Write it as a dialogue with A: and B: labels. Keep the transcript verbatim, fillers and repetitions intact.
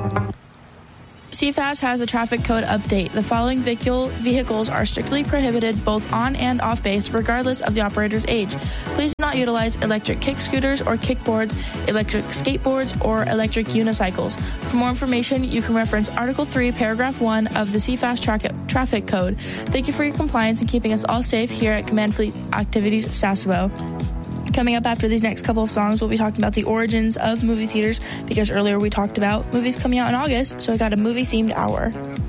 A: C F A S has a traffic code update. The following vehicle, vehicles are strictly prohibited both on and off base, regardless of the operator's age. Please do not utilize electric kick scooters or kickboards, electric skateboards, or electric unicycles. For more information, you can reference Article three, Paragraph one of the C F A S tra- traffic code. Thank you for your compliance and keeping us all safe here at Command Fleet Activities Sasebo. Coming up after these next couple of songs, we'll be talking about the origins of movie theaters, because earlier we talked about movies coming out in August, so I got a movie-themed hour.